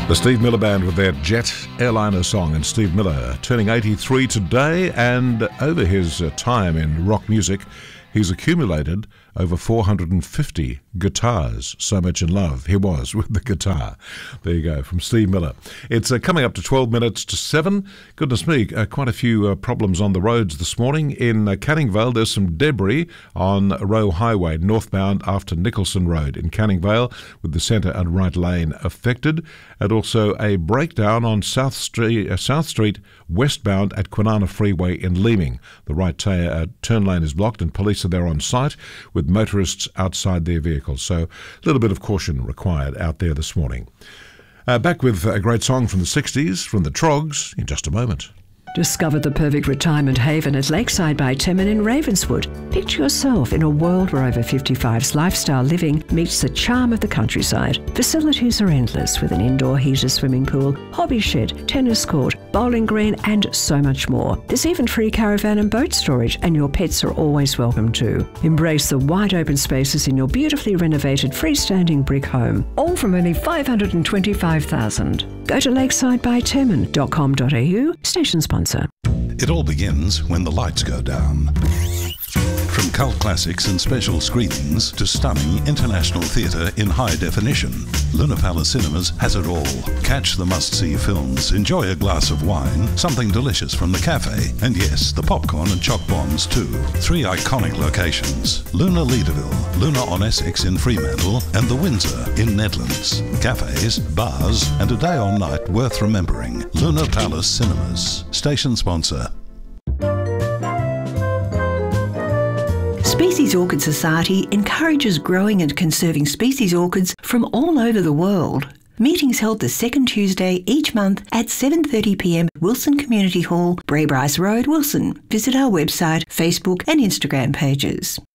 The Steve Miller Band with their Jet Airliner song, and Steve Miller turning 83 today, and over his time in rock music, he's accumulated over 450 guitars. So much in love he was with the guitar. There you go, from Steve Miller. It's coming up to 12 minutes to 7. Goodness me, quite a few problems on the roads this morning. In Canning Vale, there's some debris on Roe Highway, northbound after Nicholson Road in Canning Vale, with the centre and right lane affected. And also a breakdown on South Street westbound at Kwinana Freeway in Leeming. The right turn lane is blocked and police are there on site with motorists outside their vehicles. So a little bit of caution required out there this morning. Back with a great song from the 60s from the Trogs in just a moment. Discover the perfect retirement haven at Lakeside by Timon in Ravenswood. Picture yourself in a world where over 55's lifestyle living meets the charm of the countryside. Facilities are endless with an indoor heated swimming pool, hobby shed, tennis court, bowling green and so much more. There's even free caravan and boat storage, and your pets are always welcome too. Embrace the wide open spaces in your beautifully renovated freestanding brick home. All from only $525,000. Go to lakesidebytemon.com.au, station sponsor. It all begins when the lights go down. From cult classics and special screenings to stunning international theatre in high definition, Luna Palace Cinemas has it all. Catch the must-see films, enjoy a glass of wine, something delicious from the cafe, and yes, the popcorn and choc bombs too. 3 iconic locations: Luna Leederville, Luna on Essex in Fremantle, and the Windsor in Nedlands. Cafes, bars, and a day or night worth remembering. Luna Palace Cinemas. Station sponsor. Species Orchid Society encourages growing and conserving species orchids from all over the world. Meetings held the second Tuesday each month at 7:30 p.m. Wilson Community Hall, Braybrice Road, Wilson. Visit our website, Facebook and Instagram pages.